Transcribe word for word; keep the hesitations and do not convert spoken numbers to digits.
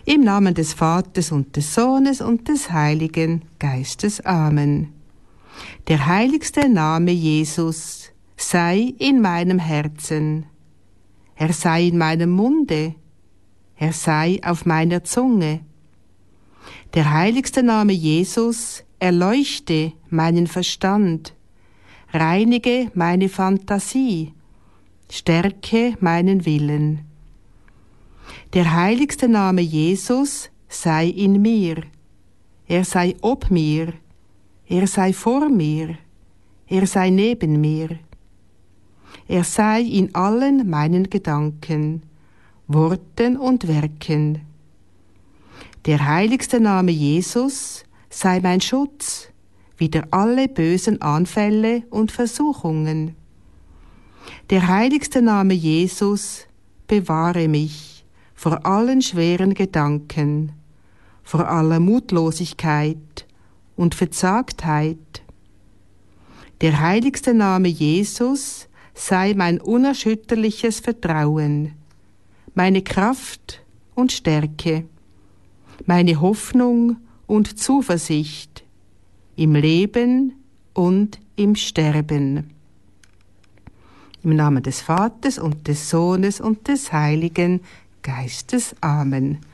Im Namen des Vaters und des Sohnes und des Heiligen Geistes. Amen. Der heiligste Name Jesus sei in meinem Herzen. Er sei in meinem Munde. Er sei auf meiner Zunge. Der heiligste Name Jesus erleuchte meinen Verstand, reinige meine Fantasie, stärke meinen Willen. Der heiligste Name Jesus sei in mir, er sei ob mir, er sei vor mir, er sei neben mir. Er sei in allen meinen Gedanken, Worten und Werken. Der heiligste Name Jesus sei mein Schutz wider alle bösen Anfälle und Versuchungen. Der heiligste Name Jesus bewahre mich vor allen schweren Gedanken, vor aller Mutlosigkeit und Verzagtheit. Der heiligste Name Jesus sei mein unerschütterliches Vertrauen, meine Kraft und Stärke, meine Hoffnung und Zuversicht im Leben und im Sterben. Im Namen des Vaters und des Sohnes und des Heiligen Geistes. Amen.